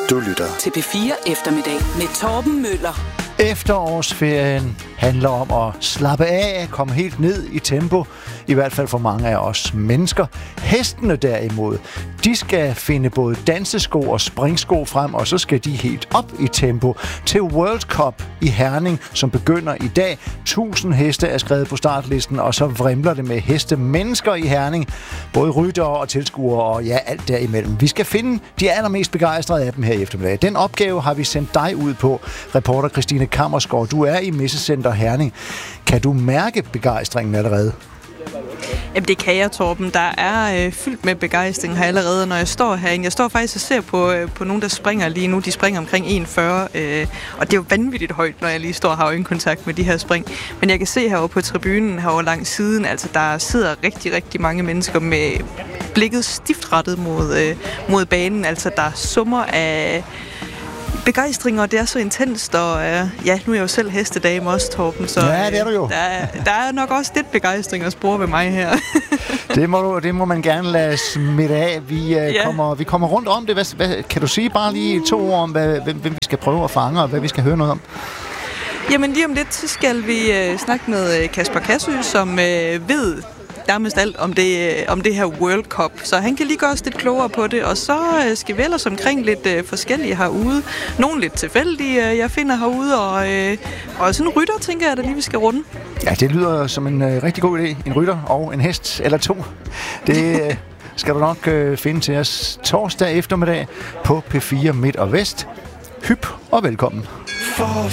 Du lytter til P4 Eftermiddag med Torben Møller. Efterårsferien handler om at slappe af, komme helt ned i tempo, i hvert fald for mange af os mennesker. Hestene derimod, de skal finde både dansesko og springsko frem, og så skal de helt op i tempo til World Cup i Herning, som begynder i dag. 1000 heste er skrevet på startlisten, og så vrimler det med hestemennesker i Herning. Både ryttere og tilskuere og ja, alt derimellem. Vi skal finde de allermest begejstrede af dem her i eftermiddag. Den opgave har vi sendt dig ud på, reporter Christine Kammersgaard. Du er i Messecenter Herning. Kan du mærke begejstringen allerede? Jamen det kan jeg, Torben. Der er fyldt med begejstring her allerede, når jeg står herinde. Jeg står faktisk og ser på nogen, der springer lige nu. De springer omkring 1,40, og det er jo vanvittigt højt, når jeg lige står og har øjenkontakt med de her spring. Men jeg kan se herovre på tribunen, herovre langs siden, altså der sidder rigtig, rigtig mange mennesker med blikket stift rettet mod banen. Altså der summer af begejstring, og det er så intenst, og ja, nu er jeg jo selv hestedame også, Torben, så ja, det er du jo. Der er nok også lidt begejstring at spore ved mig her. det må man gerne lade smitte af. Vi kommer rundt om det. Hvad, kan du sige bare lige 2 ord om, hvem vi skal prøve at fange, og hvad vi skal høre noget om? Jamen lige om lidt, så skal vi snakke med Kasper Kassø, som ved nærmest alt om det her World Cup. Så han kan lige gøre os lidt klogere på det, og så skal vi ellers omkring lidt forskellige herude. Nogle lidt tilfældige, jeg finder herude, og sådan en rytter, tænker jeg, der lige vi skal runde. Ja, det lyder som en rigtig god idé. En rytter og en hest, eller 2. Det skal du nok finde til os torsdag eftermiddag på P4 Midt og Vest. Hyp og velkommen.